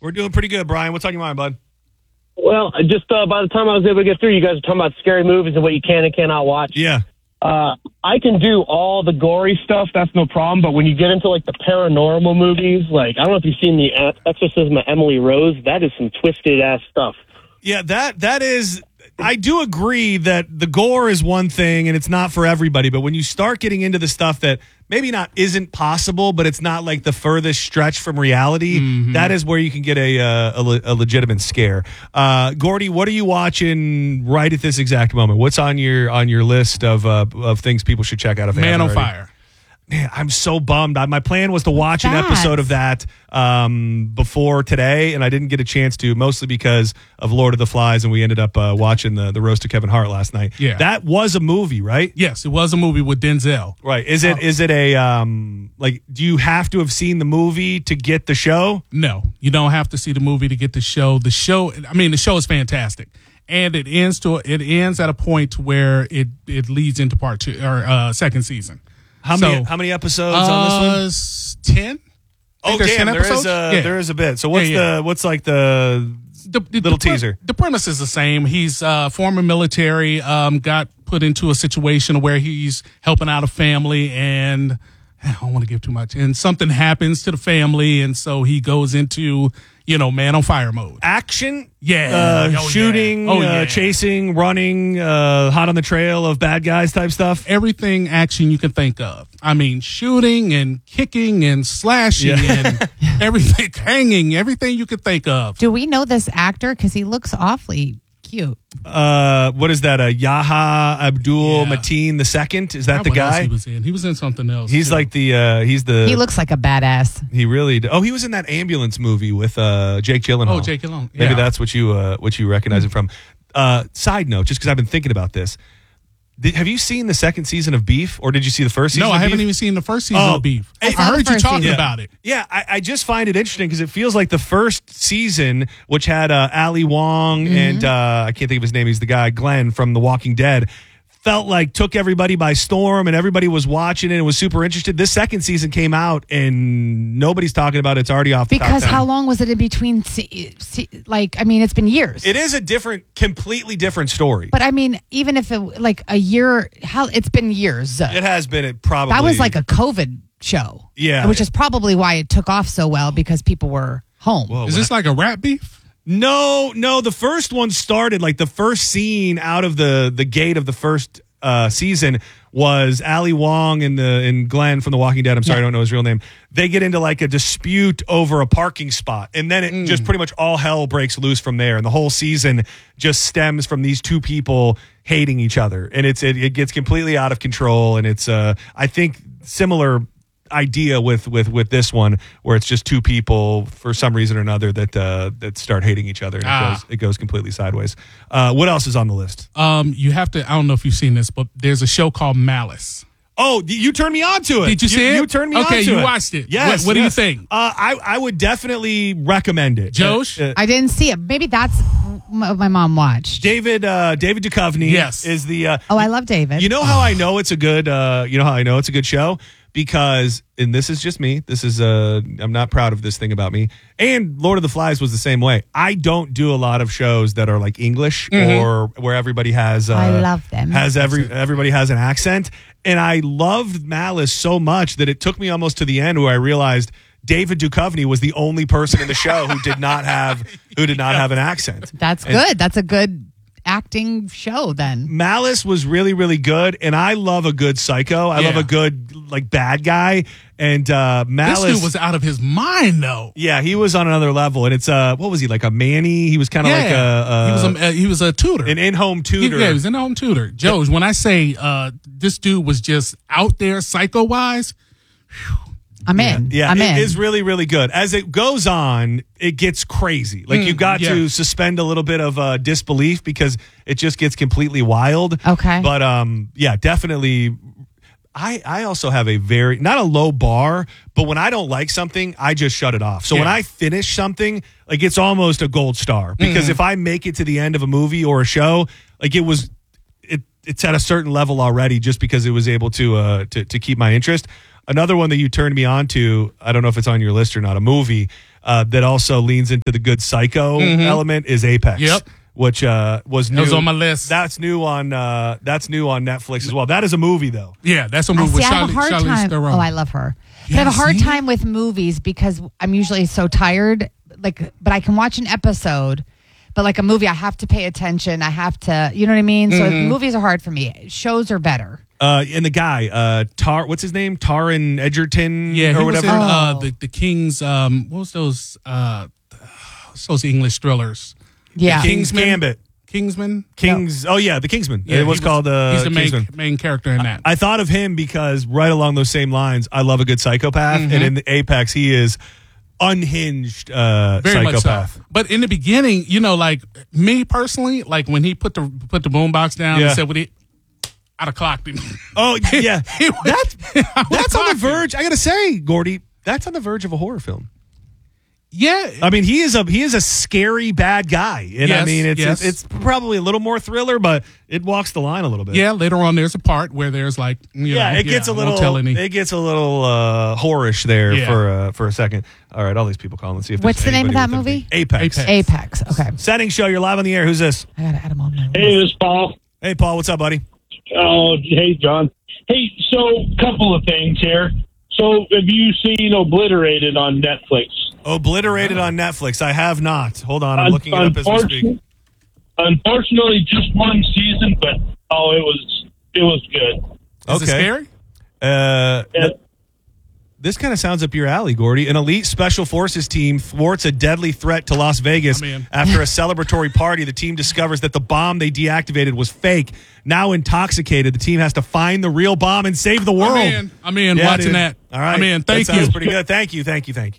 We're doing pretty good, Brian. What's on your mind, bud? Well, just by the time I was able to get through, you guys were talking about scary movies and what you can and cannot watch. Yeah. I can do all the gory stuff. That's no problem. But when you get into, like, the paranormal movies, like, I don't know if you've seen The Exorcism of Emily Rose. That is some twisted-ass stuff. Yeah, that is... I do agree that the gore is one thing and it's not for everybody, but when you start getting into the stuff that maybe not isn't possible, but it's not like the furthest stretch from reality, that is where you can get a legitimate scare. Gordy, what are you watching right at this exact moment? What's on your list of things people should check out? If Man on Fire. Man, I'm so bummed. My plan was to watch an episode of that before today, and I didn't get a chance to, mostly because of Lord of the Flies, and we ended up watching the roast of Kevin Hart last night. Yeah. That was a movie, right? Yes, it was a movie with Denzel. Right. Is it a do you have to have seen the movie to get the show? No, you don't have to see the movie to get the show. The show is fantastic. And it ends at a point where it leads into part 2 or second season. How many episodes on this one? 10. Oh, damn! There is a bit. So what's the little teaser? The premise is the same. He's former military. Got put into a situation where he's helping out a family, and I don't want to give too much. And something happens to the family, and so he goes into man on fire mode. Action, shooting, chasing, running, hot on the trail of bad guys type stuff. Everything action you can think of. I mean, shooting and kicking and slashing and everything, hanging, everything you could think of. Do we know this actor? Because he looks awfully cute. What is that? Yaha Abdul Mateen II? Is that the guy? He was in something else. He's like He looks like a badass. He really. He was in that ambulance movie with Jake Gyllenhaal. Oh, Jake Gyllenhaal. Maybe that's what you recognize him from. Side note, just because I've been thinking about this. Have you seen the second season of Beef, or did you see the first season? No, I haven't even seen the first season of Beef. I heard you talking about it. Yeah, I just find it interesting because it feels like the first season, which had Ali Wong and I can't think of his name. He's the guy, Glenn from The Walking Dead, felt like took everybody by storm and everybody was watching it and was super interested. This second season came out and nobody's talking about it. It's already off the top 10. Because how long was it in between? It's been years. It is a completely different story. But I mean, even if it a year, it's been years. It has been. It probably. That was like a COVID show. Yeah. Which is probably why it took off so well, because people were home. Whoa, is this like a rat beef? No. The first one started like the first scene out of the gate of the first season was Ali Wong and Glenn from The Walking Dead. I'm sorry, I don't know his real name. They get into like a dispute over a parking spot, and then it just pretty much all hell breaks loose from there. And the whole season just stems from these two people hating each other, and it gets completely out of control. And it's I think similar idea with this one, where it's just two people for some reason or another that start hating each other, and it goes completely sideways. What else is on the list? You have to. I don't know if you've seen this, but there's a show called Malice. Oh, you turned me on to it. Did you see it? You turned me on to it. Okay, you watched it. Yes. What do you think? I would definitely recommend it. Josh? I didn't see it. Maybe that's what my mom watched. David Duchovny. Yes. Is the. I love David. You know how I know it's a good. Show? Because, and this is just me, I'm not proud of this thing about me, and Lord of the Flies was the same way. I don't do a lot of shows that are like English or where everybody has I love them. Everybody has an accent, and I loved Malice so much that it took me almost to the end where I realized David Duchovny was the only person in the show who did not have an accent. That's good. That's a good acting show then. Malice was really, really good, and I love a good psycho. I love a good like bad guy, and Malice. This dude was out of his mind though. Yeah, he was on another level, and it's what was he, like a Manny? He was kind of like he was a tutor, an in-home tutor. He was an in-home tutor. Joe, when I say this dude was just out there psycho wise. I'm in. Yeah, I'm it in. is really, really good. As it goes on, it gets crazy. Like you've got to suspend a little bit of disbelief because it just gets completely wild. Okay. But definitely. I also have a very, not a low bar, but when I don't like something, I just shut it off. So when I finish something, like it's almost a gold star, because if I make it to the end of a movie or a show, like it's at a certain level already, just because it was able to keep my interest. Another one that you turned me on to, I don't know if it's on your list or not, a movie that also leans into the good psycho element is Apex. Yep. Which was new. That was on my list. That's new on Netflix as well. That is a movie though. Yeah, that's a I movie see, with I have a hard Charlize time. Theron. Oh, I love her. You I have a hard haven't seen time with movies because I'm usually so tired. But I can watch an episode. But like a movie, I have to pay attention. I have to, you know what I mean? So movies are hard for me. Shows are better. And the guy, what's his name? Taron Egerton, Yeah, or he was whatever. in the King's. What was those? Those English thrillers. Yeah. King's Gambit. Kingsman. Oh yeah, the Kingsman. Yeah, it was called he's the Kingsman. main character in that. I thought of him because right along those same lines, I love a good psychopath, and in the Apex, he is unhinged Very much psychopath. so. But in the beginning, like me personally, like when he put the boombox down Yeah. and said, "I'd have clocked him." Oh yeah, that's on the clocked him. verge. I gotta say, Gordy, that's on the verge of a horror film. Yeah, I mean, he is a scary bad guy, and I Yes, mean, yes. it's probably a little more thriller, but it walks the line a little bit. yeah. Later on, there's a part where there's like, It gets a I won't little. tell any. It gets a little whorish there Yeah. for a second. All right, all these people calling. Let's see if What's there's the name of anybody that with a movie? V. Apex. Apex. Apex. Okay. Setting show. You're live on the air. Who's this? I got to add them on my list. Hey, this is Paul. Hey, Paul. What's up, buddy? Oh, hey, John. Hey, so couple of things here. So, have you seen Obliterated on Netflix? Obliterated on Netflix. I have not. Hold on. I'm looking it up as we speak. Unfortunately, just one season, but it was good. Is it scary? Uh, Yeah. This kind of sounds up your alley, Gordy. An elite special forces team thwarts a deadly threat to Las Vegas I'm in. after a celebratory party. The team discovers that the bomb they deactivated was fake. Now intoxicated, the team has to find the real bomb and save the world. I'm in Yeah, watching dude. that. All right. I'm in. That Thank sounds you. pretty good. Thank you.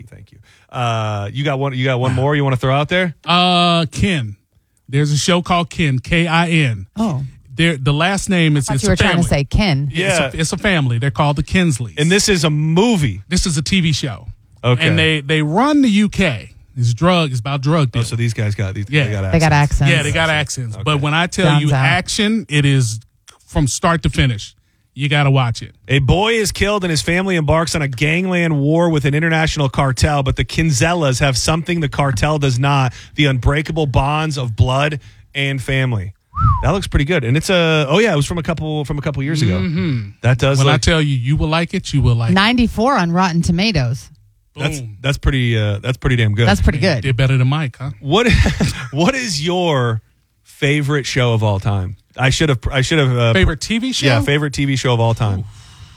You got one more you want to throw out there? Ken. There's a show called Ken, Kin. Oh. The last name is I thought it's you were a trying family. to say Ken. Yeah. It's a family. They're called the Kinsleys. And this is a movie. This is a TV show. Okay. And they run the UK. It's about drug Oh, deals. so these guys got these. Yeah. They got accents. Yeah, they got accents. Okay. But when I tell Sounds you out. action, it is from start to finish. You got to watch it. A boy is killed and his family embarks on a gangland war with an international cartel, but the Kinzellas have something the cartel does not: the unbreakable bonds of blood and family. That looks pretty good, and it was from a couple years ago. That does. When I look, tell you will like it, you will like it. 94 on Rotten Tomatoes. Boom. that's pretty damn good. That's pretty good. Did better than Mike, huh? What is your favorite show of all time? I should have Favorite TV show? Yeah, favorite TV show of all time.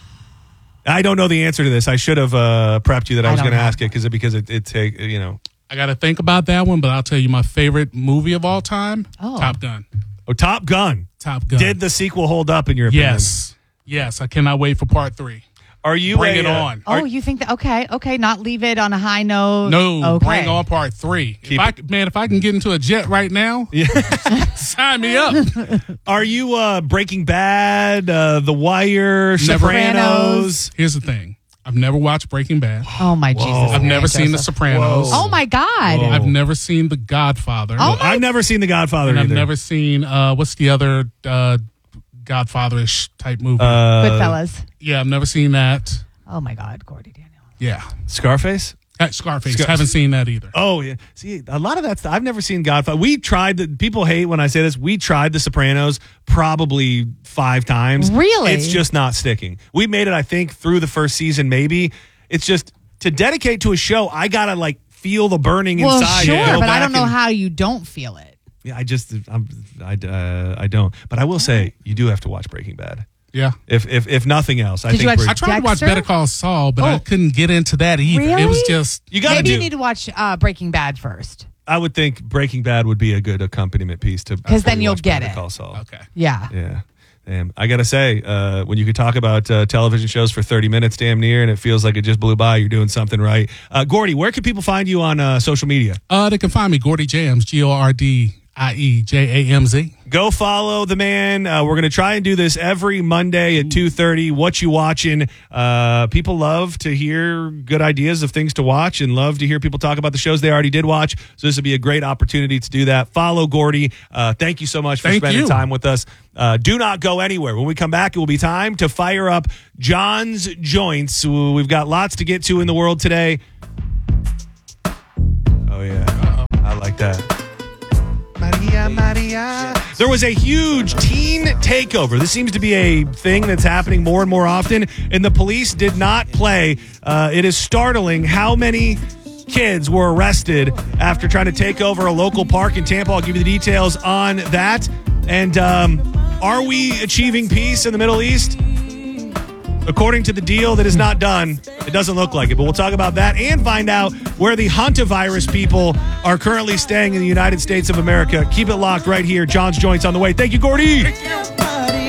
I don't know the answer to this. I should have prepped you that I was don't going to know. ask it because it take you know. I got to think about that one, but I'll tell you my favorite movie of all time, Oh. Top Gun. Oh, Top Gun. Top Gun. Did the sequel hold up in your opinion? Yes. I cannot wait for part 3. Are you Bring it on. Oh, you think that? Okay. Not leave it on a high note. No, okay. bring on part 3. Keep If I can get into a jet right now, sign me up. Are you Breaking Bad, The Wire, Never. Sopranos? Here's the thing. I've never watched Breaking Bad. Oh my Jesus! I've Mary never seen The Joseph. Sopranos. Oh my God! Whoa. I've never seen The Godfather. Oh, I've never seen The Godfather and I've either. never seen what's the other Godfather-ish type movie? Goodfellas. Yeah, I've never seen that. Oh my God, Gordy Daniel. Yeah. Scarface? Scarface. Haven't seen that either. Oh yeah. See, a lot of that stuff. I've never seen Godfather. We tried. People hate when I say this. We tried The Sopranos probably 5 times. Really? It's just not sticking. We made it, I think, through the first season. Maybe it's just to dedicate to a show. I gotta like feel the burning Well, inside. sure, and go but I back don't know and- how you don't feel it. Yeah, I don't. But I will say you do have to watch Breaking Bad. Yeah. If nothing else, I Did you think watch I tried to watch Dexter? Better Call Saul, but I Oh. couldn't get into that either. It was Really? just you got to Maybe do. you need to watch Breaking Bad first. I would think Breaking Bad would be a good accompaniment piece to 'Cause then before you you'll watch get Better it. Call Saul. okay. Yeah. Yeah. Damn. I got to say, when you could talk about television shows for 30 minutes damn near and it feels like it just blew by, you're doing something right. Gordy, where can people find you on social media? They can find me Gordy Jams, GORDIJAMS. I.e. JAMZ. Go follow the man. We're going to try and do this every Monday at 2:30. What you watching? People love to hear good ideas of things to watch and love to hear people talk about the shows they already did watch. So this would be a great opportunity to do that. Follow Gordy. Thank you so much for spending time with us. Do not go anywhere. When we come back, it will be time to fire up John's Joints. We've got lots to get to in the world today. Oh, yeah. I like that. Maria. There was a huge teen takeover. This seems to be a thing that's happening more and more often, and the police did not play. It is startling how many kids were arrested after trying to take over a local park in Tampa. I'll give you the details on that. And are we achieving peace in the Middle East? According to the deal that is not done, it doesn't look like it. But we'll talk about that and find out where the hantavirus people are currently staying in the United States of America. Keep it locked right here. John's Joints on the way. Thank you, Gordy. Thank you.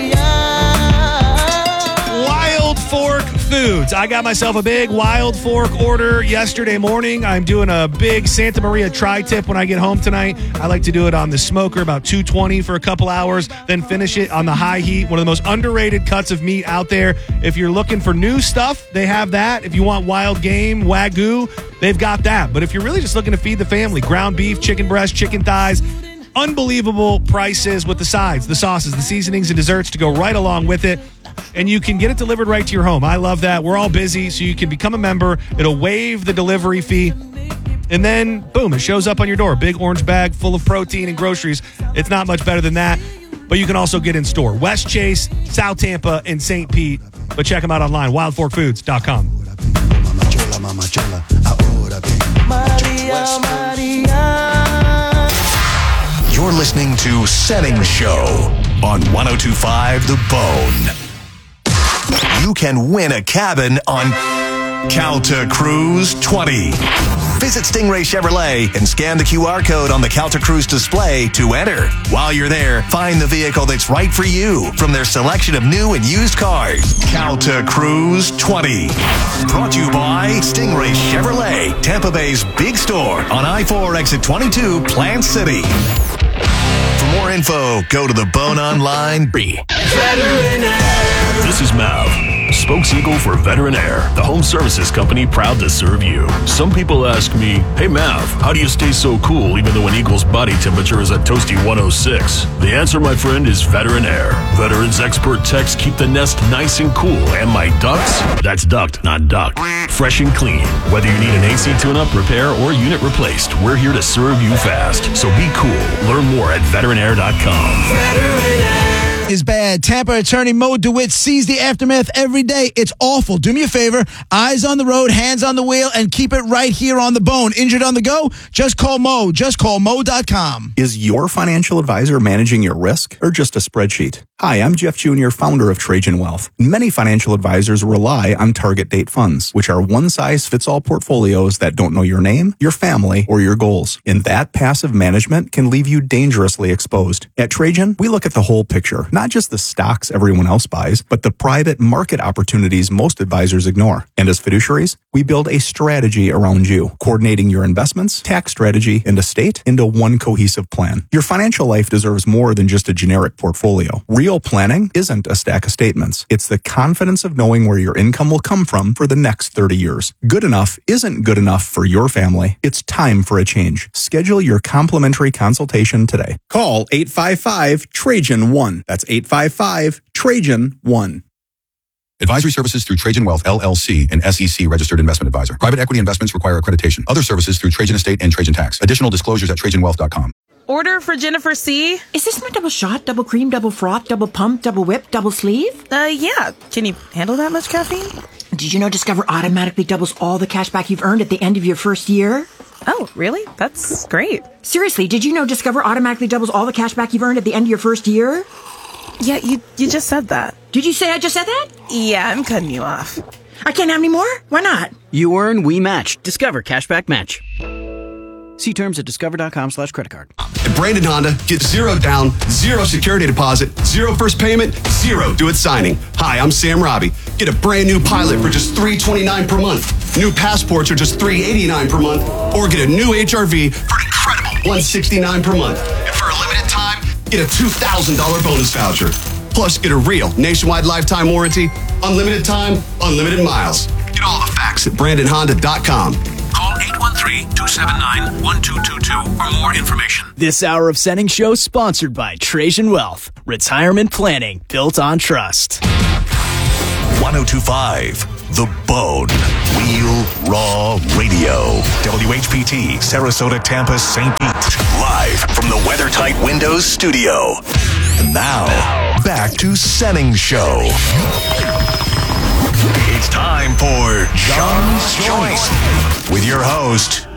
Wild Fork Foods. I got myself a big Wild Fork order yesterday morning. I'm doing a big Santa Maria tri-tip when I get home tonight. I like to do it on the smoker, about 220 for a couple hours, then finish it on the high heat. One of the most underrated cuts of meat out there. If you're looking for new stuff, they have that. If you want wild game, Wagyu, they've got that. But if you're really just looking to feed the family, ground beef, chicken breast, chicken thighs, unbelievable prices with the sides, the sauces, the seasonings, and desserts to go right along with it. And you can get it delivered right to your home. I love that. We're all busy, so you can become a member. It'll waive the delivery fee. And then, boom, it shows up on your door. Big orange bag full of protein and groceries. It's not much better than that. But you can also get in store. West Chase, South Tampa, and St. Pete. But check them out online, wildforkfoods.com. You're listening to Setting Show on 102.5 The Bone. You can win a cabin on Calta Cruise 20. Visit Stingray Chevrolet and scan the QR code on the Calta Cruise display to enter. While you're there, find the vehicle that's right for you from their selection of new and used cars. Calta Cruise 20. Brought to you by Stingray Chevrolet, Tampa Bay's big store on I-4 exit 22, Plant City. For more info, go to the Bone Online. This is Mav, Spokeseagull for Veterinaire, the home services company proud to serve you. Some people ask me, hey Mav, how do you stay so cool even though an eagle's body temperature is a toasty 106? The answer, my friend, is Veterinaire. Veterans expert techs keep the nest nice and cool, and my ducks, that's ducked, not duck, fresh and clean. Whether you need an AC tune-up, repair, or unit replaced, we're here to serve you fast. So be cool. Learn more at veterinaire.com. Veterinaire is bad. Tampa attorney Mo DeWitt sees the aftermath every day. It's awful. Do me a favor. Eyes on the road, hands on the wheel, and keep it right here on the bone. Injured on the go? Just call Mo. Just call Mo.com. Is your financial advisor managing your risk or just a spreadsheet? Hi, I'm Jeff Jr., founder of Trajan Wealth. Many financial advisors rely on target date funds, which are one-size-fits-all portfolios that don't know your name, your family, or your goals. And that passive management can leave you dangerously exposed. At Trajan, we look at the whole picture, not just the stocks everyone else buys, but the private market opportunities most advisors ignore. And as fiduciaries, we build a strategy around you, coordinating your investments, tax strategy, and estate into one cohesive plan. Your financial life deserves more than just a generic portfolio. Real planning isn't a stack of statements. It's the confidence of knowing where your income will come from for the next 30 years. Good enough isn't good enough for your family. It's time for a change. Schedule your complimentary consultation today. Call 855-TRAJAN-1. That's 855-TRAJAN-1. Advisory services through Trajan Wealth, LLC, an SEC registered investment advisor. Private equity investments require accreditation. Other services through Trajan Estate and Trajan Tax. Additional disclosures at TrajanWealth.com. Order for Jennifer C. Is this my double shot, double cream, double froth, double pump, double whip, double sleeve? Yeah. Can you handle that much caffeine? Did you know Discover automatically doubles all the cash back you've earned at the end of your first year? Oh, really? That's great. Seriously, did you know Discover automatically doubles all the cash back you've earned at the end of your first year? Yeah, you just said that. Did you say I just said that? Yeah, I'm cutting you off. I can't have any more? Why not? You earn, we match. Discover Cashback Match. See terms at discover.com/creditcard. At Brandon Honda, get 0 down, 0 security deposit, 0 first payment, 0 do it signing. Hi, I'm Sam Robbie. Get a brand new Pilot for just $329 per month. New Passports are just $389 per month. Or get a new HRV for an incredible $169 per month. And for a get a $2,000 bonus voucher. Plus, get a real nationwide lifetime warranty, unlimited time, unlimited miles. Get all the facts at BrandonHonda.com. Call 813-279-1222 for more information. This hour of Setting Show sponsored by Trajan Wealth. Retirement planning built on trust. 1025 The Bone. Real Raw Radio. WHPT, Sarasota, Tampa, St. Pete. Live from the WeatherTight Windows studio. And now, back to Setting Show. It's time for John's Choice with your host,